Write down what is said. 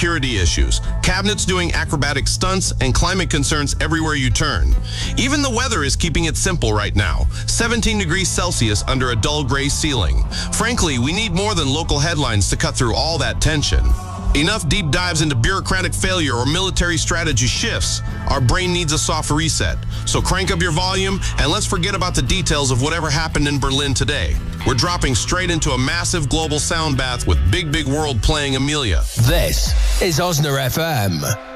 security issues, cabinets doing acrobatic stunts, and climate concerns everywhere you turn. Even the weather is keeping it simple right now. 17 degrees Celsius under a dull gray ceiling. Frankly, we need more than local headlines to cut through all that tension. Enough deep dives into bureaucratic failure or military strategy shifts. Our brain needs a soft reset. So crank up your volume and let's forget about the details of whatever happened in Berlin today. We're dropping straight into a massive global sound bath with Big Big World playing Amelia. This is Osna FM.